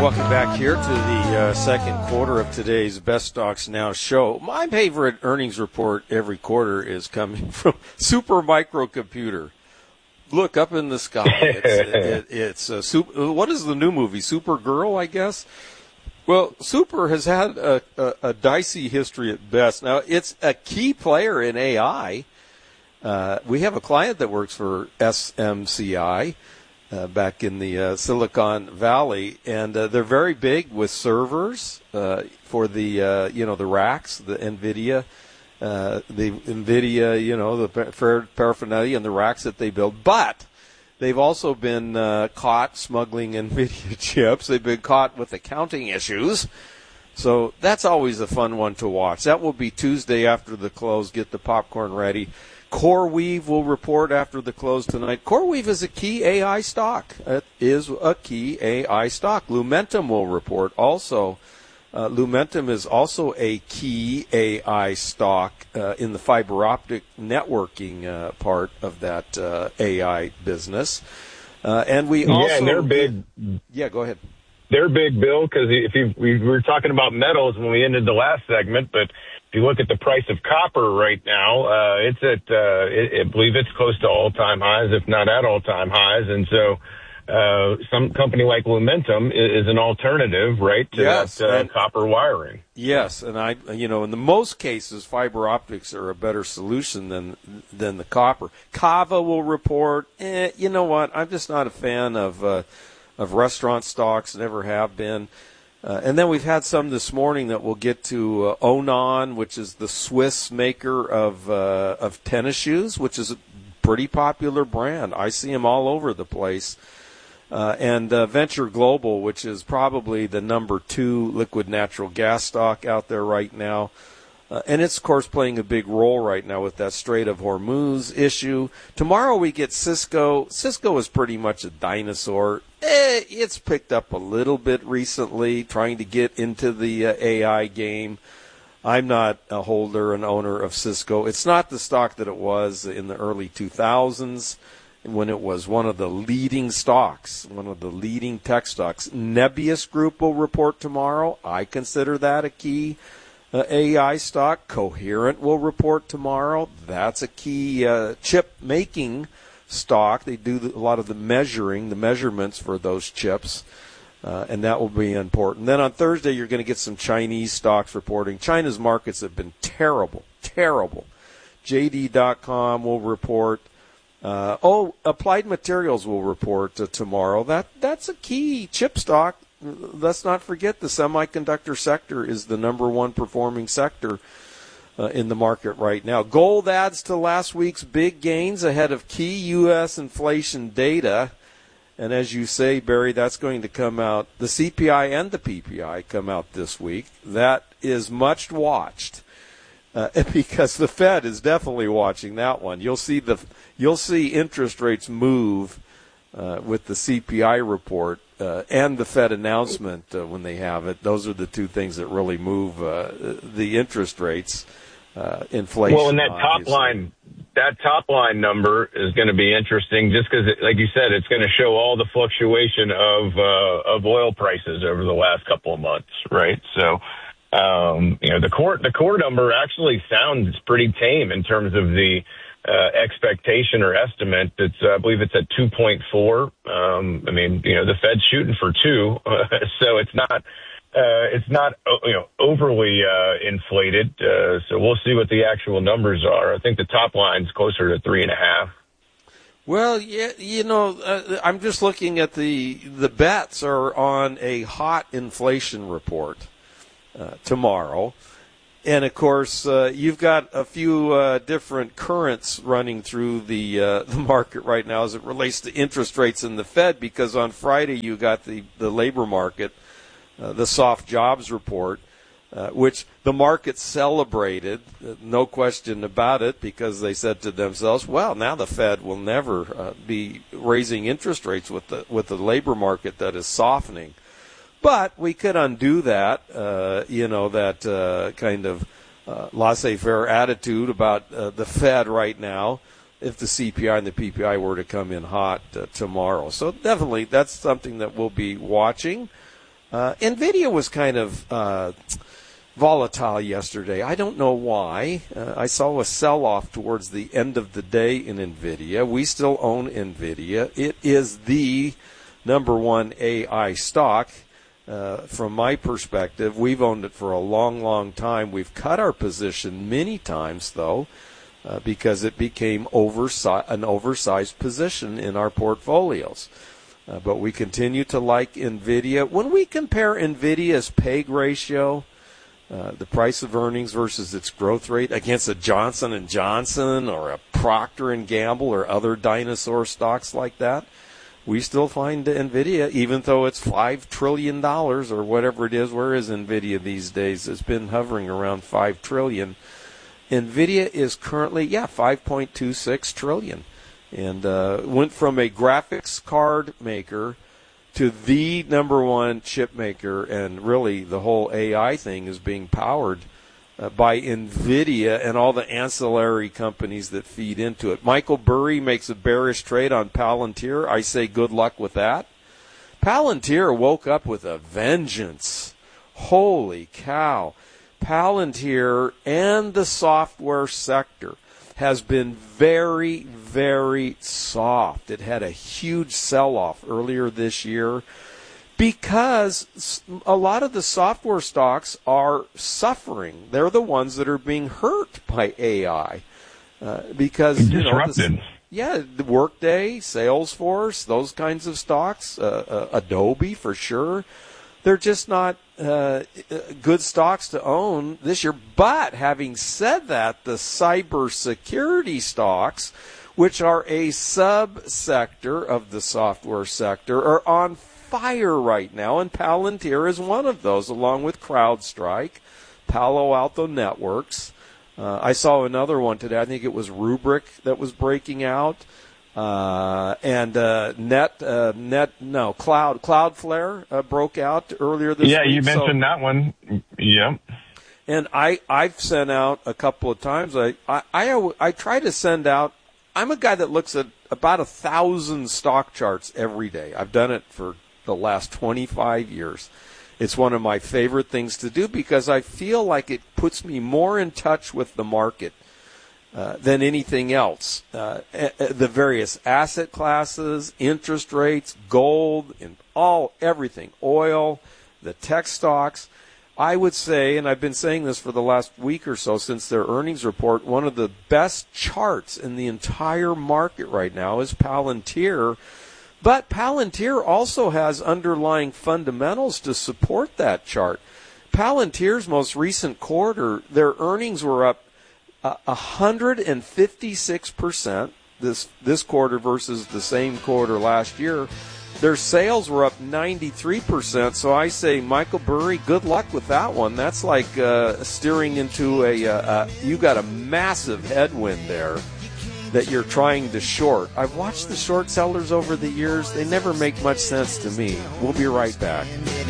Welcome back here to the second quarter of today's Best Stocks Now show. My favorite earnings report every quarter is coming from Super Microcomputer. Look up in the sky. It's what is the new movie? Supergirl, I guess. Well, Super has had a dicey history at best. Now, it's a key player in AI. We have a client that works for SMCI. Back in the Silicon Valley, and they're very big with servers for the the racks, the NVIDIA, the paraphernalia and the racks that they build. But they've also been caught smuggling NVIDIA chips. They've been caught with accounting issues. So that's always a fun one to watch. That will be Tuesday after the close. Get the popcorn ready. CoreWeave will report after the close tonight. CoreWeave is a key AI stock. It is a key AI stock. Lumentum will report also. Lumentum is also a key AI stock in the fiber optic networking part of that AI business. And we also... Yeah, and they're big. Yeah, go ahead. They're big, Bill, because we were talking about metals when we ended the last segment, but if you look at the price of copper right now, it's at, I believe it's close to all-time highs, if not at all-time highs. And so some company like Lumentum is an alternative, right, to that copper wiring. Yes, and in the most cases, fiber optics are a better solution than the copper. Kava will report, you know what, I'm just not a fan of restaurant stocks, never have been. And then we've had some this morning that we'll get to. Onan, which is the Swiss maker of tennis shoes, which is a pretty popular brand. I see them all over the place. And Venture Global, which is probably the number 2 liquid natural gas stock out there right now. And it's, of course, playing a big role right now with that Strait of Hormuz issue. Tomorrow we get Cisco. Cisco is pretty much a dinosaur. It's picked up a little bit recently, trying to get into the AI game. I'm not a holder and owner of Cisco. It's not the stock that it was in the early 2000s when it was one of the leading stocks, one of the leading tech stocks. Nebius Group will report tomorrow. I consider that a key AI stock. Coherent will report tomorrow. That's a key chip-making stock. They do a lot of the measurements for those chips, and that will be important. Then on Thursday, you're going to get some Chinese stocks reporting. China's markets have been terrible. JD.com will report. Applied Materials will report tomorrow. That's a key chip stock. Let's not forget the semiconductor sector is the number 1 performing sector in the market right now. Gold adds to last week's big gains ahead of key U.S. inflation data. And as you say, Barry, that's going to come out. The CPI and the PPI come out this week. That is much watched because the Fed is definitely watching that one. You'll see interest rates move with the CPI report and the Fed announcement when they have it. Those are the two things that really move the interest rates. Inflation. Well, and that top line number is going to be interesting just because, like you said, it's going to show all the fluctuation of oil prices over the last couple of months, right? So, the core number actually sounds pretty tame in terms of the expectation or estimate. I believe it's at 2.4. The Fed's shooting for 2, so it's not overly inflated. So we'll see what the actual numbers are. I think the top line's closer to 3.5. Well, yeah, I'm just looking at the bets are on a hot inflation report tomorrow. And, of course, you've got a few different currents running through the market right now as it relates to interest rates in the Fed, because on Friday you got the labor market, the soft jobs report, which the market celebrated, no question about it, because they said to themselves, well, now the Fed will never be raising interest rates with the labor market that is softening. But we could undo that, that kind of laissez-faire attitude about the Fed right now if the CPI and the PPI were to come in hot tomorrow. So definitely that's something that we'll be watching. NVIDIA was kind of volatile yesterday. I don't know why. I saw a sell-off towards the end of the day in NVIDIA. We still own NVIDIA. It is the number one AI stock. From my perspective, we've owned it for a long, long time. We've cut our position many times, though, because it became an oversized position in our portfolios. But we continue to like NVIDIA. When we compare NVIDIA's PEG ratio, the price of earnings versus its growth rate, against a Johnson & Johnson or a Procter & Gamble or other dinosaur stocks like that, we still find NVIDIA, even though it's $5 trillion or whatever it is. Where is NVIDIA these days? It's been hovering around $5 trillion. NVIDIA is currently, $5.26 trillion. And went from a graphics card maker to the number one chip maker, and really the whole AI thing is being powered by NVIDIA and all the ancillary companies that feed into it. Michael Burry makes a bearish trade on Palantir. I say good luck with that. Palantir woke up with a vengeance. Holy cow. Palantir and the software sector has been very, very soft. It had a huge sell-off earlier this year because a lot of the software stocks are suffering. They're the ones that are being hurt by AI because disrupted. The Workday, Salesforce, those kinds of stocks, Adobe for sure. They're just not good stocks to own this year. But having said that, the cybersecurity stocks, which are a subsector of the software sector, are on fire right now, and Palantir is one of those, along with CrowdStrike, Palo Alto Networks. I saw another one today. I think it was Rubrik that was breaking out. And Cloudflare broke out earlier this week. Yeah, you mentioned that one. Yeah. And I've sent out a couple of times. I try to send out. I'm a guy that looks at about 1,000 stock charts every day. I've done it for the last 25 years. It's one of my favorite things to do because I feel like it puts me more in touch with the market than anything else. The various asset classes, interest rates, gold, and everything, oil, the tech stocks. I would say, and I've been saying this for the last week or so since their earnings report, one of the best charts in the entire market right now is Palantir. But Palantir also has underlying fundamentals to support that chart. Palantir's most recent quarter, their earnings were up 156% this quarter versus the same quarter last year. Their sales were up 93%. So I say, Michael Burry, good luck with that one. That's like steering into you got a massive headwind there that you're trying to short. I've watched the short sellers over the years. They never make much sense to me. We'll be right back.